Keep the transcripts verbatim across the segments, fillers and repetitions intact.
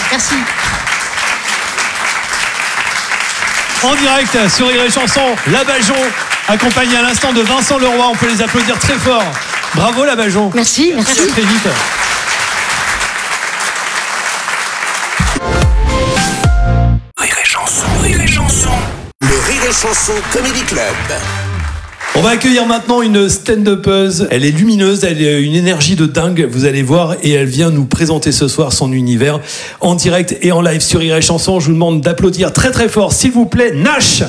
Merci. En direct sur Rire et Chanson, Labajon, accompagné à l'instant de Vincent Leroy. On peut les applaudir très fort. Bravo Labajon. Merci, merci. Très, très vite. Rire et Chanson, Rire et Chanson. Le Rire et Chanson Comedy Club. On va accueillir maintenant une stand-upeuse. Elle est lumineuse, elle a une énergie de dingue, vous allez voir, et elle vient nous présenter ce soir son univers en direct et en live sur Rire et Chanson. Je vous demande d'applaudir très très fort, s'il vous plaît, Nash.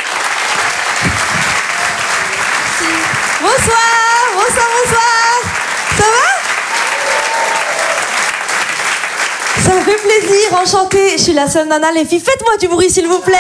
Bonsoir, bonsoir, bonsoir. Ça va ? Ça me fait plaisir, enchantée. Je suis la seule nana, les filles. Faites-moi du bruit, s'il vous plaît.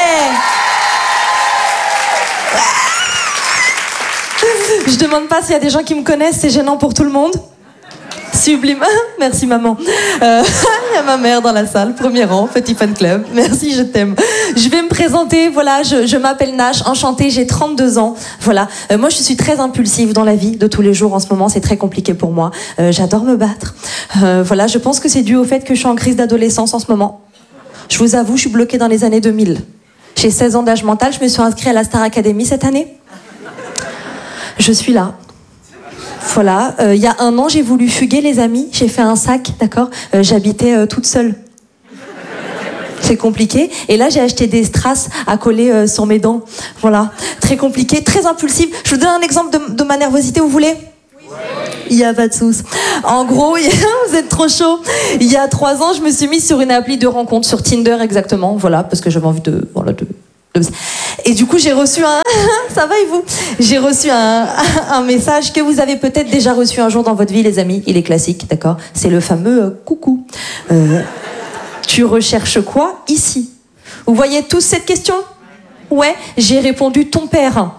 Je demande pas s'il y a des gens qui me connaissent, c'est gênant pour tout le monde. Sublime. Merci maman. Euh, il y a ma mère dans la salle, premier rang, petit fan club. Merci, je t'aime. Je vais me présenter, voilà, je, je m'appelle Nash, enchantée, j'ai trente-deux ans. Voilà, euh, moi je suis très impulsive dans la vie de tous les jours en ce moment, c'est très compliqué pour moi. Euh, j'adore me battre. Euh, voilà, je pense que c'est dû au fait que je suis en crise d'adolescence en ce moment. Je vous avoue, je suis bloquée dans les années deux mille. J'ai seize ans d'âge mental, je me suis inscrite à la Star Academy cette année. Je suis là. Voilà, il euh, y a un an, j'ai voulu fuguer, les amis. J'ai fait un sac, d'accord euh, J'habitais euh, toute seule. C'est compliqué. Et là, j'ai acheté des strass à coller euh, sur mes dents. Voilà, très compliqué, très impulsif. Je vous donne un exemple de, de ma nervosité, vous voulez ? Il n'y a pas de souci. En gros, vous êtes trop chaud. Il y a trois ans, je me suis mise sur une appli de rencontre, sur Tinder exactement. Voilà, parce que j'avais envie de... Voilà, de... Et du coup, j'ai reçu un... Ça va et vous ? J'ai reçu un, un message que vous avez peut-être déjà reçu un jour dans votre vie, les amis. Il est classique, d'accord ? C'est le fameux euh, coucou. Euh, tu recherches quoi ici ? Vous voyez tous cette question ? Ouais, j'ai répondu ton père.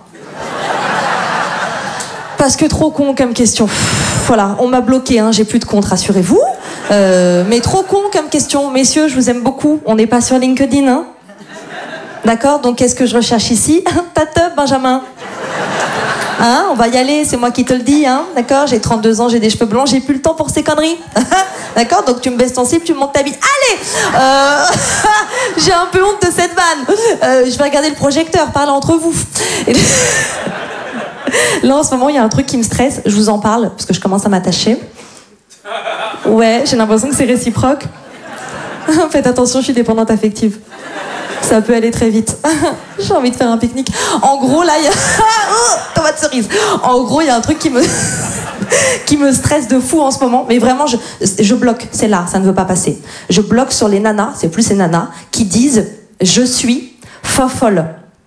Parce que trop con comme question. Voilà, on m'a bloqué, hein, j'ai plus de compte, rassurez-vous. Euh, mais trop con comme question. Messieurs, je vous aime beaucoup. On n'est pas sur LinkedIn, hein ? D'accord, donc qu'est-ce que je recherche ici ? Ta teub, Benjamin. Hein, on va y aller, c'est moi qui te le dis, hein. D'accord, j'ai trente-deux ans, j'ai des cheveux blancs, j'ai plus le temps pour ces conneries. D'accord, donc tu me baisses ton slip, tu me montes ta bite. Allez euh... J'ai un peu honte de cette vanne. Euh, je vais regarder le projecteur, parlez entre vous. Et... Là, en ce moment, il y a un truc qui me stresse, je vous en parle, parce que je commence à m'attacher. Ouais, j'ai l'impression que c'est réciproque. Faites attention, je suis dépendante affective. Ça peut aller très vite. J'ai envie de faire un pique-nique. En gros, là, il y a... Oh, tomate cerise. En gros, il y a un truc qui me... qui me stresse de fou en ce moment. Mais vraiment, je, je bloque. C'est là, ça ne veut pas passer. Je bloque sur les nanas, c'est plus les nanas, qui disent « Je suis fofolle ».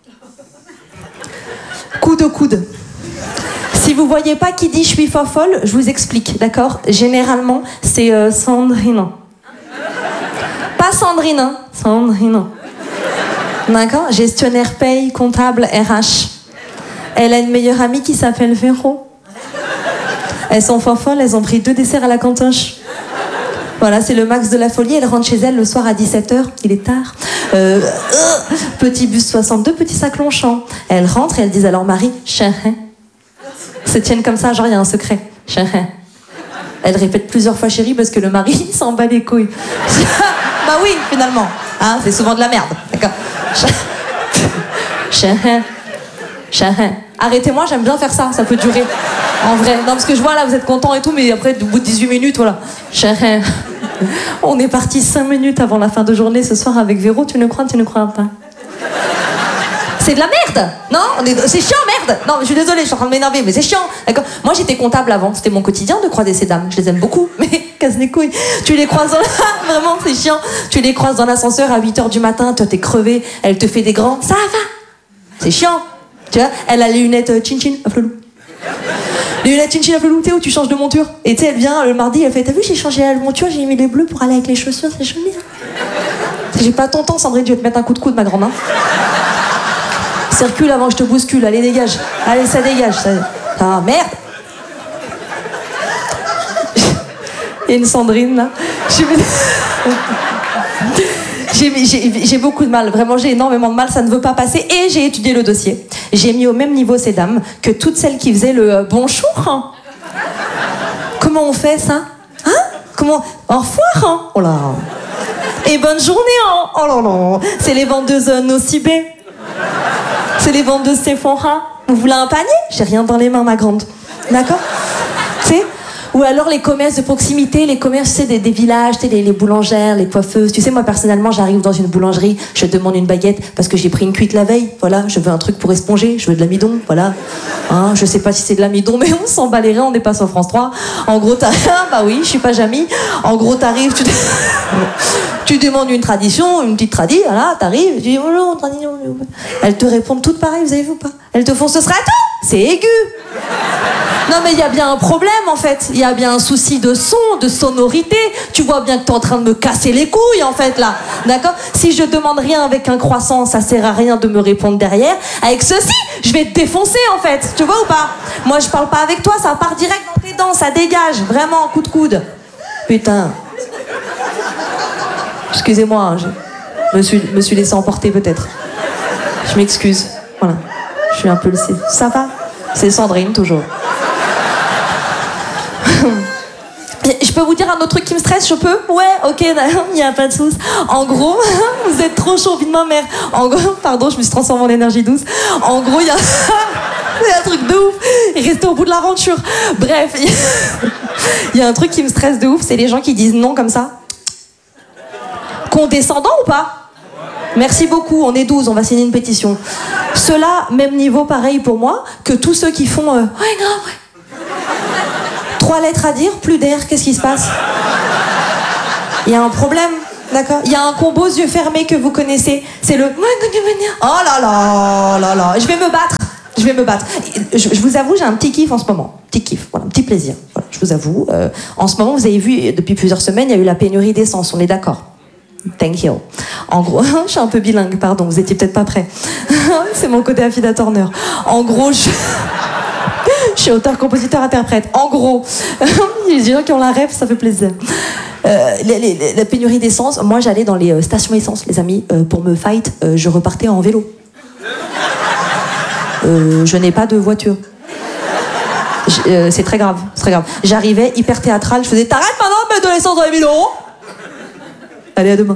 Coup de coude. Si vous voyez pas qui dit « Je suis fofolle », je vous explique, d'accord ? Généralement, c'est euh, Sandrine. Pas Sandrine, hein. Sandrine. D'accord ? Gestionnaire paye, comptable, R H. Elle a une meilleure amie qui s'appelle Véro. Elles sont folles, elles ont pris deux desserts à la cantoche. Voilà, c'est le max de la folie. Elle rentre chez elle le soir à dix-sept heures. Il est tard. Euh, euh, petit bus soixante-deux, petit sac Longchamp. Elle rentre et elle dit à leur mari « Chérin ». Se tiennent comme ça, genre il y a un secret. « Chérin ». Elle répète plusieurs fois « chérie » parce que le mari s'en bat les couilles. Bah oui, finalement. Hein, c'est souvent de la merde. D'accord ? Chérin. Chérin. Arrêtez-moi, j'aime bien faire ça, ça peut durer. En vrai. Non, parce que je vois là, vous êtes contents et tout, mais après, au bout de dix-huit minutes, voilà. Chérin. On est parti cinq minutes avant la fin de journée ce soir avec Véro, tu ne crois, tu ne crois pas. C'est de la merde. Non, on est... c'est chiant, merde. Non, mais je suis désolée, je suis en train de m'énerver, mais c'est chiant. D'accord. Moi, j'étais comptable avant. C'était mon quotidien de croiser ces dames. Je les aime beaucoup, mais casse les couilles. Tu les croises dans la... Vraiment, c'est chiant. Tu les croises dans l'ascenseur à huit heures du matin. Toi, t'es crevé. Elle te fait des grands. Ça va. C'est chiant. Tu vois, elle a les lunettes euh, chin-chin à flelou. Les lunettes chin-chin à flelou, Théo, tu changes de monture. Et tu sais, elle vient le mardi, elle fait, t'as vu, j'ai changé la monture, j'ai mis les bleus pour aller avec les chaussures, c'est joli. Hein. J'ai pas ton temps, Sandrine, je vais te mettre un coup de coude, ma grande. Hein. Circule avant que je te bouscule, allez dégage. Allez, ça dégage. Ça... Ah merde. Il y a une Sandrine là. Je... j'ai, j'ai, j'ai beaucoup de mal, vraiment j'ai énormément de mal, ça ne veut pas passer. Et j'ai étudié le dossier. J'ai mis au même niveau ces dames que toutes celles qui faisaient le euh, bonjour. Hein. Comment on fait ça ? Hein ? Comment ? Au revoir hein. Oh là. Et bonne journée, hein. Oh là là. C'est les vendeuses euh, Nocibé. C'est les vendeuses Sephora. Vous voulez un panier? J'ai rien dans les mains, ma grande. D'accord? Tu sais? Ou alors les commerces de proximité, les commerces, tu sais, des, des villages, tu sais, les, les boulangères, les coiffeuses. Tu sais, moi, personnellement, j'arrive dans une boulangerie, je demande une baguette parce que j'ai pris une cuite la veille. Voilà, je veux un truc pour esponger, je veux de l'amidon, voilà. Hein, je sais pas si c'est de l'amidon, mais on s'en bat les reins, on n'est pas sur France trois. En gros, t'arrives, bah oui, je suis pas Jamie. En gros, t'arrives, tu, tu demandes une tradition, une petite tradi, voilà, t'arrives, tu dis bonjour, tradition. Elles te répondent toutes pareilles, vous avez vu ou pas? Elles te font ce sera tout, c'est aigu. Non mais il y a bien un problème en fait, il y a bien un souci de son, de sonorité. Tu vois bien que t'es en train de me casser les couilles en fait là, d'accord? Si je demande rien avec un croissant, ça sert à rien de me répondre derrière. Avec ceci, je vais te défoncer en fait, tu vois ou pas? Moi je parle pas avec toi, ça part direct dans tes dents, ça dégage, vraiment, coup de coude. Putain. Excusez-moi, hein, je me suis, me suis laissé emporter peut-être. Je m'excuse, voilà. Je suis impulsive. Ça va? C'est Sandrine toujours. Je peux vous dire un autre truc qui me stresse, je peux? Ouais, ok, il n'y a pas de souci. En gros, vous êtes trop chaud, vie de ma mère. En gros, pardon, je me suis transformée en énergie douce. En gros, il y a... il y a un truc de ouf. Restez au bout de l'aventure. Bref, il y a un truc qui me stresse de ouf, c'est les gens qui disent non comme ça. Condescendant ou pas? Merci beaucoup, on est douze, on va signer une pétition. Ceux-là, même niveau pareil pour moi, que tous ceux qui font... Euh, ouais, grave, ouais. Trois lettres à dire, plus d'air, qu'est-ce qui se passe? Il y a un problème, d'accord? Il y a un combo yeux fermés que vous connaissez, c'est le... Oh là là, là là, je vais me battre, je vais me battre. Je, je vous avoue, j'ai un petit kiff en ce moment, petit kiff, voilà, un petit plaisir. Voilà, je vous avoue, euh, en ce moment, vous avez vu, depuis plusieurs semaines, il y a eu la pénurie d'essence, on est d'accord? Thank you. En gros, je suis un peu bilingue, pardon, vous étiez peut-être pas prêts. C'est mon côté Affida Turner. En gros, je... je suis auteur, compositeur, interprète. En gros, il y a des gens qui ont la rêve, ça fait plaisir. Euh, les, les, la pénurie d'essence, moi j'allais dans les stations essence, les amis, euh, pour me fight, euh, je repartais en vélo. Euh, je n'ai pas de voiture. Euh, c'est très grave, c'est très grave. J'arrivais hyper théâtral, je faisais t'arrêtes maintenant de mettre de l'essence dans les mille euros. Allez, à demain.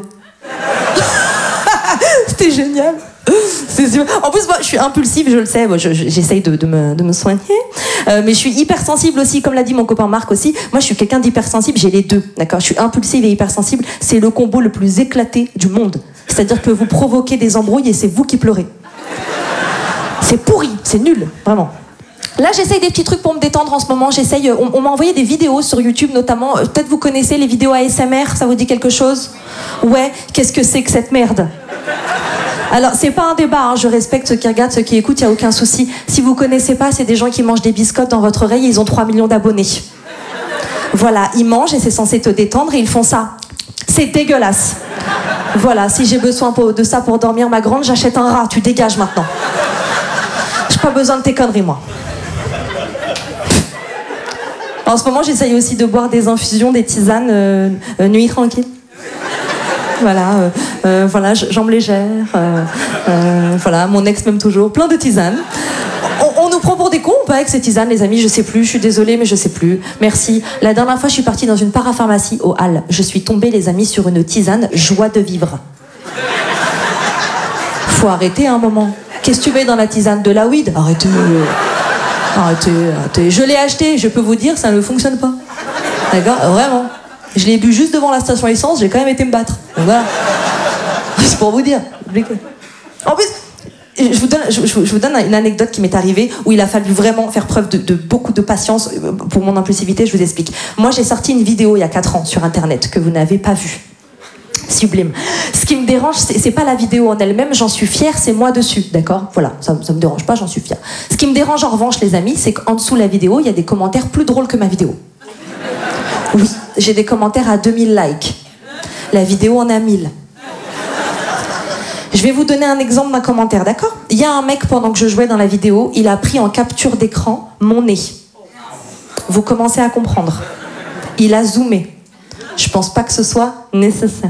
C'était génial. C'est sûr. En plus, moi, je suis impulsive, je le sais. Moi, je, je, j'essaye de, de, me, de me soigner. Euh, mais je suis hypersensible aussi, comme l'a dit mon copain Marc aussi. Moi, je suis quelqu'un d'hypersensible, j'ai les deux. D'accord? Je suis impulsive et hypersensible. C'est le combo le plus éclaté du monde. C'est-à-dire que vous provoquez des embrouilles et c'est vous qui pleurez. C'est pourri, c'est nul, vraiment. Là, j'essaye des petits trucs pour me détendre en ce moment. J'essaye. On, on m'a envoyé des vidéos sur YouTube, notamment. Peut-être vous connaissez les vidéos A S M R. Ça vous dit quelque chose? Ouais. Qu'est-ce que c'est que cette merde? Alors, c'est pas un débat. Hein. Je respecte ceux qui regardent, ceux qui écoutent. Il y a aucun souci. Si vous connaissez pas, c'est des gens qui mangent des biscottes dans votre oreille. Et ils ont trois millions d'abonnés. Voilà, ils mangent et c'est censé te détendre et ils font ça. C'est dégueulasse. Voilà. Si j'ai besoin de ça pour dormir, ma grande, j'achète un rat. Tu dégages maintenant. J'ai pas besoin de tes conneries, moi. En ce moment, j'essaye aussi de boire des infusions, des tisanes, euh, euh, nuit tranquille. Voilà, euh, euh, voilà, jambes légères, euh, euh, voilà, mon ex m'aime toujours, plein de tisanes. On, on nous prend pour des cons ou pas avec ces tisanes, les amis? Je sais plus, je suis désolée, mais je sais plus. Merci. La dernière fois, je suis partie dans une parapharmacie au Halles. Je suis tombée, les amis, sur une tisane joie de vivre. Faut arrêter un moment. Qu'est-ce que tu mets dans la tisane? De la weed? Arrêtez. Arrêtez, arrêtez. Je l'ai acheté, je peux vous dire, ça ne fonctionne pas. D'accord? Vraiment. Je l'ai bu juste devant la station essence, j'ai quand même été me battre. Donc voilà. C'est pour vous dire. En plus, je vous donne, je, je vous donne une anecdote qui m'est arrivée où il a fallu vraiment faire preuve de, de beaucoup de patience pour mon impulsivité, je vous explique. Moi, j'ai sorti une vidéo il y a quatre ans sur Internet que vous n'avez pas vue. Sublime. Ce qui me dérange, c'est, c'est pas la vidéo en elle-même, j'en suis fière, c'est moi dessus, d'accord? Voilà, ça, ça me dérange pas, j'en suis fière. Ce qui me dérange en revanche, les amis, c'est qu'en dessous de la vidéo, il y a des commentaires plus drôles que ma vidéo. Oui, j'ai des commentaires à deux mille likes. La vidéo en a mille. Je vais vous donner un exemple d'un commentaire, d'accord? Il y a un mec, pendant que je jouais dans la vidéo, il a pris en capture d'écran mon nez. Vous commencez à comprendre. Il a zoomé. Je pense pas que ce soit nécessaire.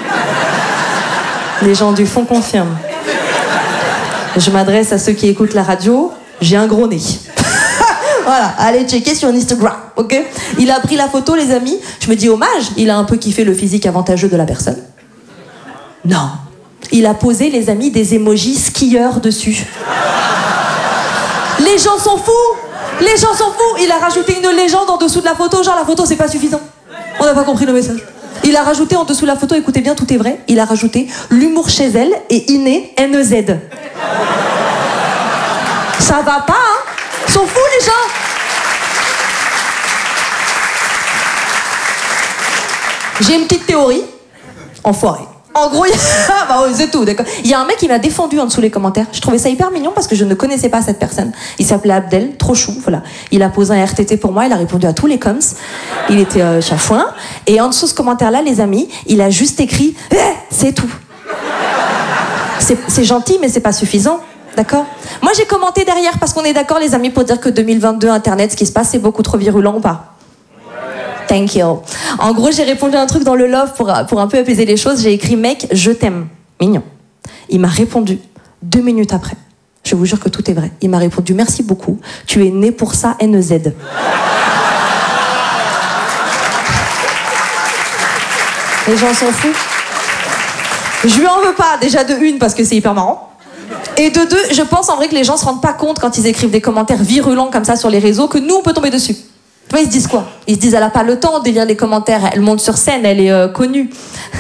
Les gens du fond confirment. Je m'adresse à ceux qui écoutent la radio. J'ai un gros nez. Voilà, allez checker sur Instagram, ok? Il a pris la photo, les amis. Je me dis hommage. Il a un peu kiffé le physique avantageux de la personne. Non. Il a posé, les amis, des emojis skieurs dessus. Les gens sont fous. Les gens sont fous. Il a rajouté une légende en dessous de la photo, genre la photo c'est pas suffisant. On n'a pas compris le message. Il a rajouté en dessous de la photo, écoutez bien, tout est vrai, il a rajouté l'humour chez elle et inné N E Z. Ça va pas, hein? Ils sont fous les gens. J'ai une petite théorie. Enfoiré. En gros, il y a... bah ouais, c'est tout, d'accord. Il y a un mec qui m'a défendu en dessous les commentaires. Je trouvais ça hyper mignon parce que je ne connaissais pas cette personne. Il s'appelait Abdel, trop chou, voilà. Il a posé un R T T pour moi, il a répondu à tous les coms. Il était euh, chafouin. Et en dessous de ce commentaire-là, les amis, il a juste écrit eh, « c'est tout ». C'est gentil, mais c'est pas suffisant. D'accord? Moi, j'ai commenté derrière parce qu'on est d'accord, les amis, pour dire que deux mille vingt-deux, Internet, ce qui se passe, c'est beaucoup trop virulent ou pas? Thank you. En gros, j'ai répondu à un truc dans le love pour, pour un peu apaiser les choses. J'ai écrit « Mec, je t'aime ». Mignon. Il m'a répondu deux minutes après. Je vous jure que tout est vrai. Il m'a répondu « Merci beaucoup. Tu es né pour ça, N E Z ». Les gens s'en foutent. Je lui en veux pas, déjà de une, parce que c'est hyper marrant. Et de deux, je pense en vrai que les gens se rendent pas compte quand ils écrivent des commentaires virulents comme ça sur les réseaux que nous, on peut tomber dessus. Tu vois, ils se disent quoi? Ils se disent, elle a pas le temps de lire les commentaires, elle monte sur scène, elle est euh, connue.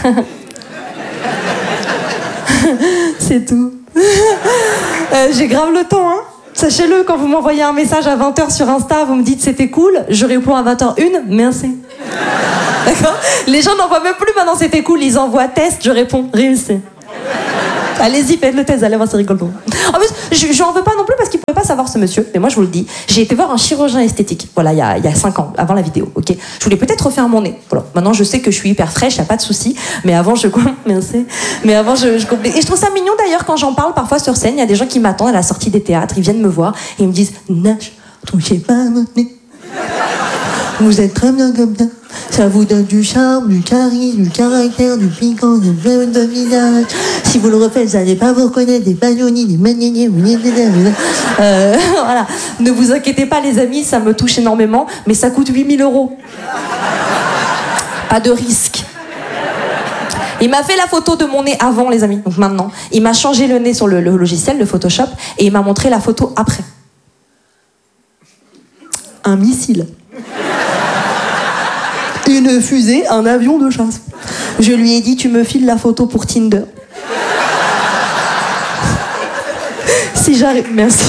C'est tout. euh, J'ai grave le temps, hein. Sachez-le, quand vous m'envoyez un message à vingt heures sur Insta, vous me dites c'était cool, je réponds à vingt heures une, merci. D'accord? Les gens n'envoient même plus maintenant c'était cool, ils envoient test, je réponds réussi. Allez-y, faites le test, allez voir, c'est rigolo. En plus, je, je n'en veux pas non plus parce qu'il ne pouvait pas savoir ce monsieur. Mais moi, je vous le dis, j'ai été voir un chirurgien esthétique. Voilà, il y a, il y a cinq ans, avant la vidéo, ok. Je voulais peut-être refaire mon nez. Voilà. Maintenant, je sais que je suis hyper fraîche, il n'y a pas de souci. Mais avant, je... Merci. Mais avant, je... je... Et je trouve ça mignon, d'ailleurs, quand j'en parle parfois sur scène, il y a des gens qui m'attendent à la sortie des théâtres, ils viennent me voir et ils me disent « Nash, touchez pas à mon nez. Vous êtes très bien comme ça. Ça vous donne du charme, du charisme, du caractère, du piquant, du bleu de visage. Si vous le refaites, vous n'allez pas vous reconnaître des bagnonis, des manignés. Euh, voilà. Ne vous inquiétez pas, les amis, ça me touche énormément, mais ça coûte huit mille euros. Pas de risque. Il m'a fait la photo de mon nez avant, les amis, donc maintenant. Il m'a changé le nez sur le, le logiciel de Photoshop et il m'a montré la photo après. Un missile. Une fusée, un avion de chasse. Je lui ai dit, tu me files la photo pour Tinder. Si j'arrive... Merci.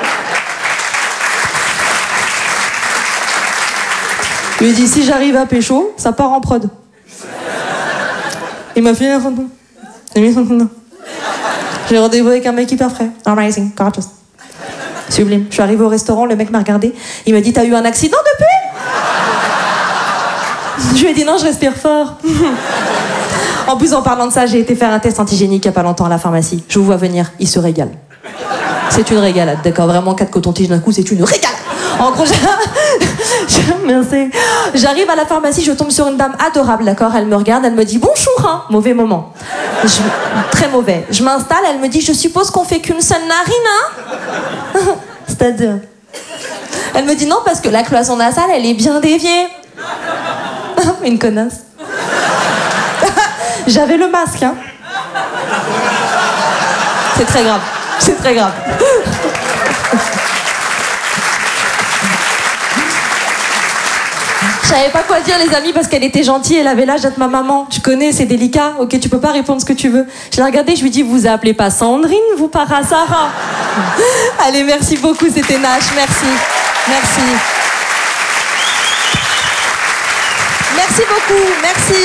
Je lui ai dit, si j'arrive à pécho, ça part en prod. Il m'a filé la photo. J'ai mis son Tinder. J'ai rendez-vous avec un mec hyper frais. Amazing, gorgeous. Sublime. Je suis arrivée au restaurant, le mec m'a regardé. Il m'a dit, t'as eu un accident depuis? Je lui ai dit non, je respire fort. En plus, en parlant de ça, j'ai été faire un test antigénique il n'y a pas longtemps à la pharmacie. Je vous vois venir, il se régale. C'est une régalade, d'accord? Vraiment, quatre cotons-tiges d'un coup, c'est une régalade. En gros, merci. J'arrive à la pharmacie, je tombe sur une dame adorable, d'accord? Elle me regarde, elle me dit bonjour, hein. Mauvais moment. Je... Très mauvais. Je m'installe, elle me dit je suppose qu'on fait qu'une seule narine, hein? C'est-à-dire? Elle me dit non, parce que la cloison nasale, elle est bien déviée. Une connasse. J'avais le masque, hein. C'est très grave. C'est très grave. Je savais pas quoi dire, les amis, parce qu'elle était gentille, elle avait l'âge d'être ma maman. Tu connais, c'est délicat, ok, tu peux pas répondre ce que tu veux. Je l'ai regardée, je lui dis, vous appelez pas Sandrine, vous, par hasard? Allez, merci beaucoup, c'était Nash, merci. Merci. Merci beaucoup, merci.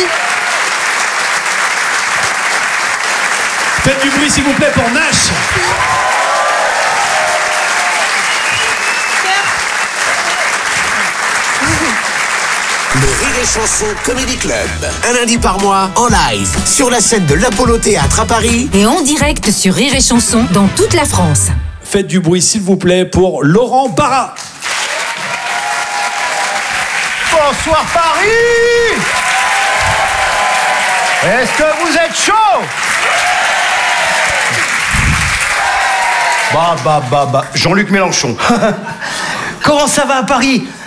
Faites du bruit, s'il vous plaît, pour Nash. Le Rire et Chanson Comedy Club. Un lundi par mois, en live, sur la scène de l'Apollo Théâtre à Paris. Et en direct sur Rire et Chanson dans toute la France. Faites du bruit, s'il vous plaît, pour Laurent Barra. Bonsoir Paris! Est-ce que vous êtes chaud? Bah, bah, bah, bah, Jean-Luc Mélenchon. Comment ça va à Paris?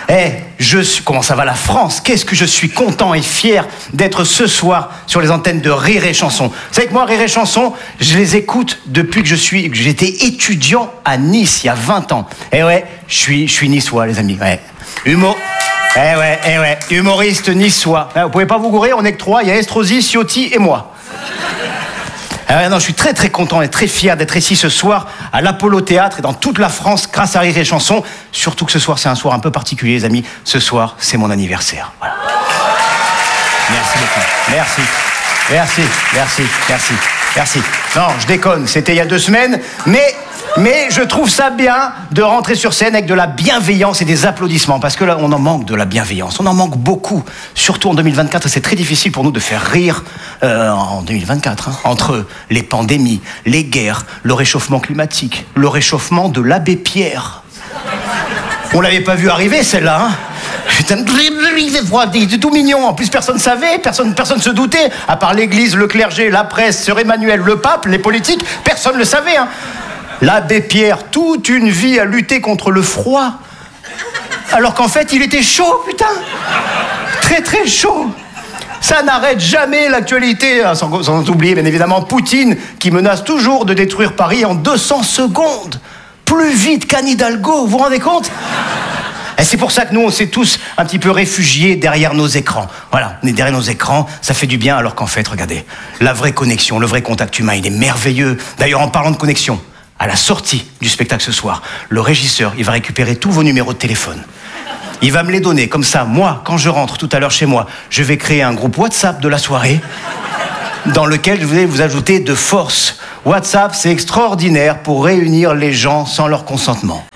Eh, je suis... Comment ça va la France? Qu'est-ce que je suis content et fier d'être ce soir sur les antennes de Rire et Chanson. Vous savez que moi, Rire et Chanson, je les écoute depuis que je suis... que j'étais étudiant à Nice, il y a vingt ans. Eh ouais, je suis, je suis niçois, les amis. Ouais. Humour... Eh ouais, eh ouais, humoriste niçois. Vous pouvez pas vous gourer, on est que trois, il y a Estrosi, Ciotti et moi. Ah non, je suis très très content et très fier d'être ici ce soir à l'Apollo Théâtre et dans toute la France grâce à Rire et Chanson. Surtout que ce soir, c'est un soir un peu particulier, les amis. Ce soir, c'est mon anniversaire. Voilà. Merci beaucoup. Merci. Merci. Merci. Merci. Merci. Non, je déconne, c'était il y a deux semaines, mais... Mais je trouve ça bien de rentrer sur scène avec de la bienveillance et des applaudissements. Parce que là, on en manque de la bienveillance. On en manque beaucoup. Surtout en deux mille vingt-quatre. Et c'est très difficile pour nous de faire rire euh, en deux mille vingt-quatre. Hein, entre les pandémies, les guerres, le réchauffement climatique, le réchauffement de l'abbé Pierre. On l'avait pas vu arriver, celle-là. Hein. Putain, il fait froid, c'est tout mignon. En plus, personne ne savait, personne personne se doutait. À part l'église, le clergé, la presse, Sœur Emmanuel, le pape, les politiques, personne ne le savait. Hein. L'abbé Pierre, toute une vie à lutter contre le froid. Alors qu'en fait, il était chaud, putain. Très, très chaud. Ça n'arrête jamais l'actualité. Sans, sans oublier, bien évidemment, Poutine, qui menace toujours de détruire Paris en deux cents secondes. Plus vite qu'Anne Hidalgo, vous vous rendez compte? Et c'est pour ça que nous, on s'est tous un petit peu réfugiés derrière nos écrans. Voilà, on est derrière nos écrans, ça fait du bien, alors qu'en fait, regardez, la vraie connexion, le vrai contact humain, il est merveilleux. D'ailleurs, en parlant de connexion, à la sortie du spectacle ce soir, le régisseur, il va récupérer tous vos numéros de téléphone. Il va me les donner, comme ça, moi, quand je rentre tout à l'heure chez moi, je vais créer un groupe WhatsApp de la soirée dans lequel je vais vous ajouter de force. WhatsApp, c'est extraordinaire pour réunir les gens sans leur consentement.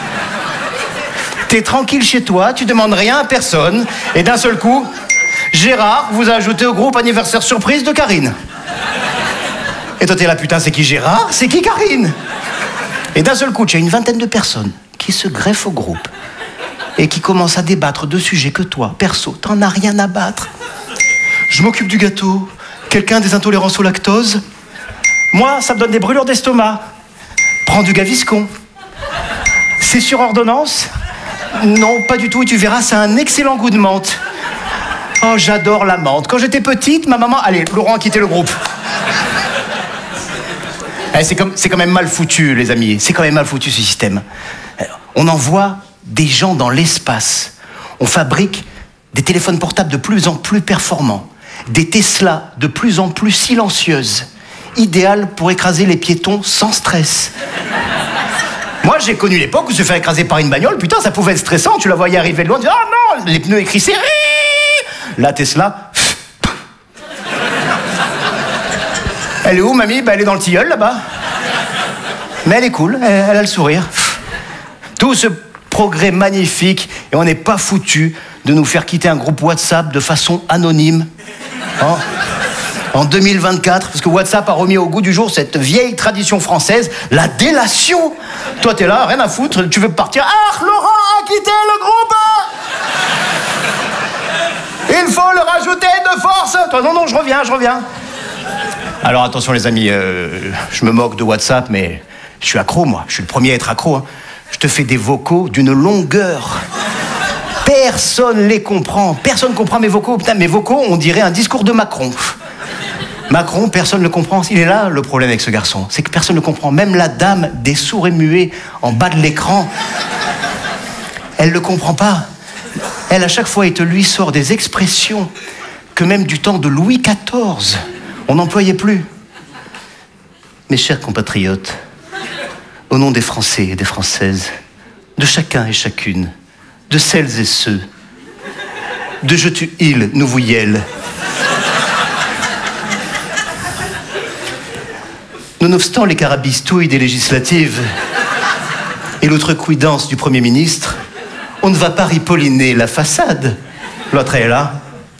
T'es tranquille chez toi, tu demandes rien à personne, et d'un seul coup, Gérard vous a ajouté au groupe anniversaire surprise de Karine. Et toi, t'es là, putain, c'est qui Gérard? C'est qui Karine? Et d'un seul coup, tu as une vingtaine de personnes qui se greffent au groupe et qui commencent à débattre de sujets que toi, perso, t'en as rien à battre. Je m'occupe du gâteau. Quelqu'un a des intolérances au lactose? Moi, ça me donne des brûlures d'estomac. Prends du Gaviscon. C'est sur ordonnance? Non, pas du tout. Et tu verras, ça a un excellent goût de menthe. Oh, j'adore la menthe. Quand j'étais petite, ma maman... Allez, Laurent a quitté le groupe. Eh, c'est, comme, c'est quand même mal foutu, les amis. C'est quand même mal foutu, ce système. On envoie des gens dans l'espace. On fabrique des téléphones portables de plus en plus performants. Des Tesla de plus en plus silencieuses. Idéales pour écraser les piétons sans stress. Moi, j'ai connu l'époque où se faire écraser par une bagnole, putain, ça pouvait être stressant. Tu la voyais arriver de loin, tu dis, ah non, les pneus écrissés. La Tesla... Elle est où, mamie? Bah, elle est dans le tilleul, là-bas. Mais elle est cool, elle, elle a le sourire. Tout ce progrès magnifique, et on n'est pas foutu de nous faire quitter un groupe WhatsApp de façon anonyme. Hein? En deux mille vingt-quatre, parce que WhatsApp a remis au goût du jour cette vieille tradition française, la délation. Toi, t'es là, rien à foutre, tu veux partir. Ah, Laurent a quitté le groupe! Il faut le rajouter de force! Toi, non, non, je reviens, je reviens. Alors attention les amis, euh, je me moque de WhatsApp, mais je suis accro moi, je suis le premier à être accro. Hein. Je te fais des vocaux d'une longueur. Personne les comprend, personne comprend mes vocaux. Putain, mes vocaux, on dirait un discours de Macron. Macron, personne ne le comprend. Il est là le problème avec ce garçon, c'est que personne ne comprend. Même la dame des sourds et muets en bas de l'écran, elle ne le comprend pas. Elle, à chaque fois, il te lui sort des expressions que même du temps de Louis quatorze, on n'employait plus. Mes chers compatriotes, au nom des Français et des Françaises, de chacun et chacune, de celles et ceux, de je tu il, nous vous yel. Nonobstant les carabistouilles des législatives et l'outrecuidance du Premier ministre, on ne va pas ripolliner la façade. L'autre est là.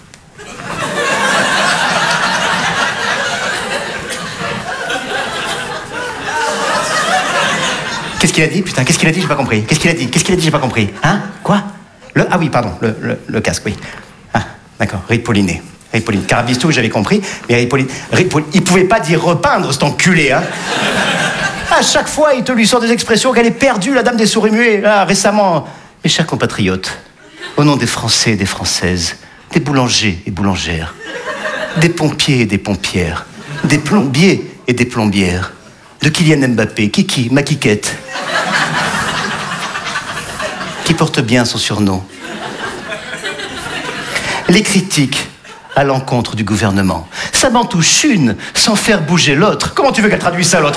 Qu'est-ce qu'il a dit, putain? Qu'est-ce qu'il a dit? J'ai pas compris. Qu'est-ce qu'il a dit? Qu'est-ce qu'il a dit? J'ai pas compris. Hein? Quoi? Le... Ah oui, pardon, le, le, le casque, oui. Ah, d'accord, ripolliner. Ripolliner. Carabistouille, j'avais compris, mais ripolliner... Ripoll... Il pouvait pas dire repeindre, cet enculé, hein? À chaque fois, il te lui sort des expressions qu'elle est perdue, la dame des souris muets. Là, récemment, mes chers compatriotes, au nom des Français et des Françaises, des boulangers et boulangères, des pompiers et des pompières, des plombiers et des plombières, de Kylian Mbappé, Kiki, ma Kikette, qui porte bien son surnom. Les critiques à l'encontre du gouvernement. Ça m'en touche une sans faire bouger l'autre. Comment tu veux qu'elle traduise ça, l'autre ?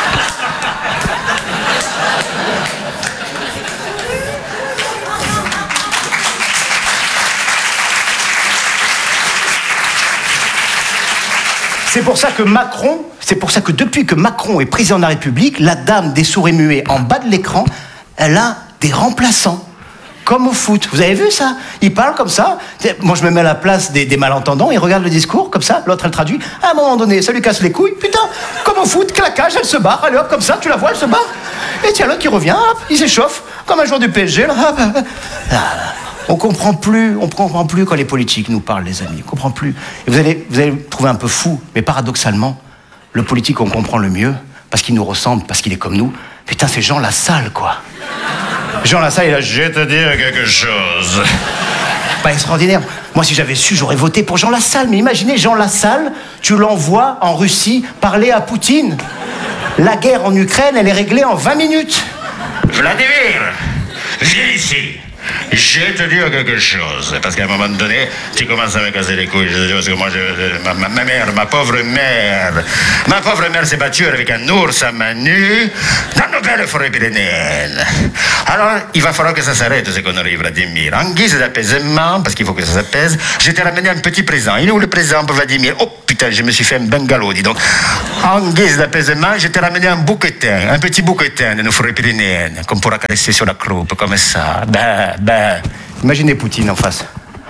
C'est pour ça que Macron, c'est pour ça que depuis que Macron est président de la République, la dame des sourds et muets en bas de l'écran, elle a des remplaçants. Comme au foot. Vous avez vu ça ? Il parle comme ça. Moi, je me mets à la place des, des malentendants. Il regarde le discours, comme ça. L'autre, elle traduit. À un moment donné, ça lui casse les couilles. Putain, comme au foot, claquage, elle se barre. Allez hop, comme ça, tu la vois, elle se barre. Et tiens, l'autre qui revient, hop, il s'échauffe. Comme un joueur du P S G. Là, hop, hop. Ah, on comprend plus, on comprend plus quand les politiques nous parlent, les amis. On comprend plus. Et vous allez, vous allez me trouver un peu fou, mais paradoxalement, le politique, on comprend le mieux, parce qu'il nous ressemble, parce qu'il est comme nous. Putain, c'est Jean Lassalle, quoi. Jean Lassalle, il a, je vais te dire quelque chose. Pas extraordinaire. Moi, si j'avais su, j'aurais voté pour Jean Lassalle. Mais imaginez, Jean Lassalle, tu l'envoies en Russie parler à Poutine. La guerre en Ukraine, elle est réglée en vingt minutes. Vladimir, viens ici. Je vais te dire quelque chose, parce qu'à un moment donné, tu commences à me casser les couilles. Je, parce que moi, je, ma, ma mère, ma pauvre mère, ma pauvre mère s'est battue avec un ours à main nue dans nos belles forêts pyrénéennes. Alors, il va falloir que ça s'arrête, ces conneries, Vladimir. En guise d'apaisement, parce qu'il faut que ça s'apaise, je t'ai ramené un petit présent. Il est où le présent pour Vladimir? Oh putain, je me suis fait un bungalow, dis donc. En guise d'apaisement, je t'ai ramené un bouquetin, un petit bouquetin de nos forêts pyrénéennes, qu'on pourra caresser sur la croupe, comme ça. Ben, ben. Imaginez Poutine en face.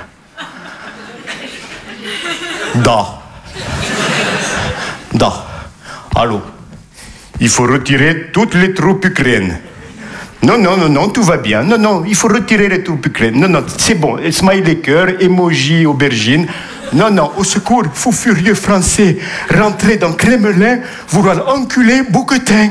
Da. Da. Allô. Il faut retirer toutes les troupes ukrainiennes. Non, non, non, non, tout va bien. Non, non, il faut retirer les troupes ukrainiennes. Non, non, c'est bon. Smiley cœur, emoji, aubergine. Non, non, au secours, fou furieux français. Rentrez dans Kremlin, vouloir enculer Bouquetin.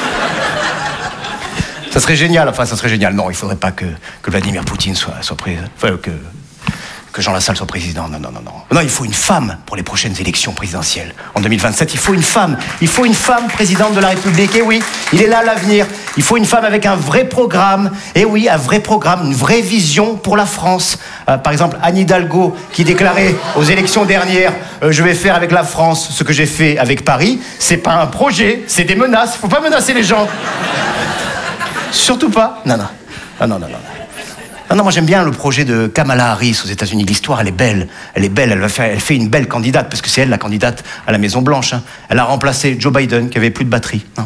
Ça serait génial, enfin, ça serait génial. Non, il faudrait pas que, que Vladimir Poutine soit, soit président. Enfin, que, que Jean Lassalle soit président. Non, non, non, non. Non, il faut une femme pour les prochaines élections présidentielles. En deux mille vingt-sept, il faut une femme. Il faut une femme présidente de la République. Et oui, il est là l'avenir. Il faut une femme avec un vrai programme. Et oui, un vrai programme, une vraie vision pour la France. Euh, par exemple, Anne Hidalgo, qui déclarait aux élections dernières euh, « Je vais faire avec la France ce que j'ai fait avec Paris ». C'est pas un projet, c'est des menaces. Faut pas menacer les gens. Surtout pas. Non, non. Non, non, non, non. Non, non, moi j'aime bien le projet de Kamala Harris aux États-Unis. L'histoire, elle est belle. Elle est belle. Elle, va faire, elle fait une belle candidate parce que c'est elle la candidate à la Maison Blanche. Hein. Elle a remplacé Joe Biden qui avait plus de batterie. Hein.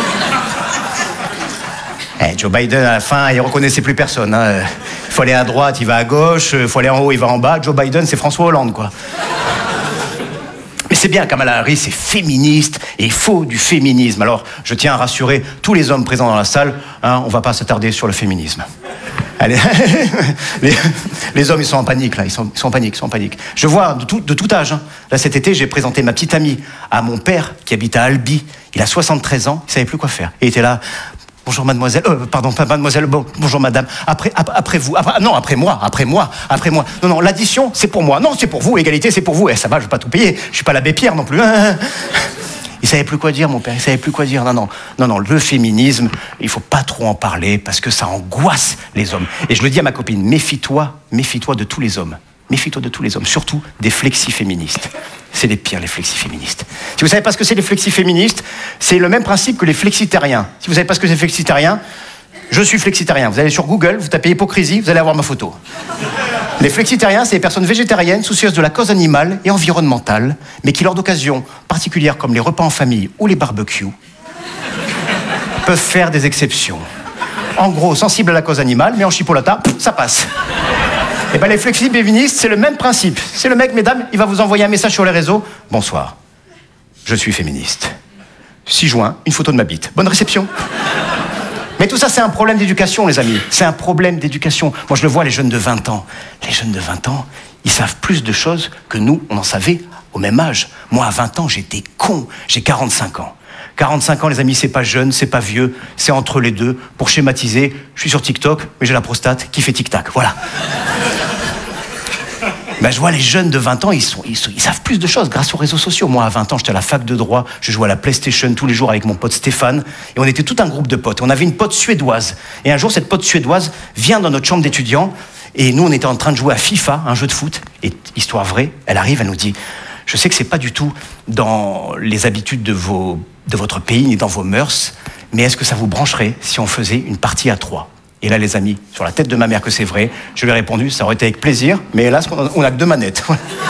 Eh, Joe Biden à la fin, il reconnaissait plus personne. Hein. Il faut aller à droite, il va à gauche. Il faut aller en haut, il va en bas. Joe Biden, c'est François Hollande, quoi. Mais c'est bien, Kamala Harris est féministe et il faut du féminisme. Alors, je tiens à rassurer tous les hommes présents dans la salle, hein, on va pas s'attarder sur le féminisme. Allez, les, les hommes, ils sont en panique, là, ils sont, ils sont en panique, ils sont en panique. Je vois de tout, de tout âge. Hein. Là, cet été, j'ai présenté ma petite amie à mon père, qui habite à Albi. Il a soixante-treize ans, il savait plus quoi faire. Et il était là... Bonjour mademoiselle, euh, pardon, pas mademoiselle, bon, bonjour madame, après, après, après vous, après, non, après moi, après moi, après moi. Non, non, l'addition, c'est pour moi. Non, c'est pour vous, égalité, c'est pour vous. Eh, ça va, je vais pas tout payer, je suis pas l'abbé Pierre non plus. Il savait plus quoi dire, mon père, il savait plus quoi dire. Non, non, non, non, le féminisme, il faut pas trop en parler parce que ça angoisse les hommes. Et je le dis à ma copine, méfie-toi, méfie-toi de tous les hommes. Méfie-toi de tous les hommes, surtout des flexi-féministes. C'est les pires, les flexi-féministes. Si vous savez pas ce que c'est les flexi-féministes, c'est le même principe que les flexitariens. Si vous savez pas ce que c'est flexitariens, je suis flexitarien. Vous allez sur Google, vous tapez hypocrisie, vous allez avoir ma photo. Les flexitariens, c'est des personnes végétariennes, soucieuses de la cause animale et environnementale, mais qui, lors d'occasions particulières comme les repas en famille ou les barbecues, peuvent faire des exceptions. En gros, sensibles à la cause animale, mais en chipolata, ça passe. Et ben les flexi-féministes, c'est le même principe. C'est le mec, mesdames, il va vous envoyer un message sur les réseaux. Bonsoir, je suis féministe. six juin, une photo de ma bite. Bonne réception. Mais tout ça, c'est un problème d'éducation, les amis. C'est un problème d'éducation. Moi, je le vois, les jeunes de vingt ans. Les jeunes de vingt ans, ils savent plus de choses que nous, on en savait au même âge. Moi, à vingt ans, j'étais con. J'ai quarante-cinq ans. quarante-cinq ans, les amis, c'est pas jeune, c'est pas vieux, c'est entre les deux. Pour schématiser, je suis sur TikTok, mais j'ai la prostate qui fait tic-tac, voilà. Ben, je vois les jeunes de vingt ans, ils, sont, ils, sont, ils savent plus de choses grâce aux réseaux sociaux. Moi, à vingt ans, j'étais à la fac de droit, je jouais à la PlayStation tous les jours avec mon pote Stéphane, et on était tout un groupe de potes. On avait une pote suédoise, et un jour, cette pote suédoise vient dans notre chambre d'étudiants, et nous, on était en train de jouer à FIFA, un jeu de foot, et histoire vraie, elle arrive, elle nous dit « Je sais que c'est pas du tout dans les habitudes de, vos, de votre pays, ni dans vos mœurs, mais est-ce que ça vous brancherait si on faisait une partie à trois ?» Et là, les amis, sur la tête de ma mère que c'est vrai, je lui ai répondu, ça aurait été avec plaisir, mais hélas, on n'a que deux manettes.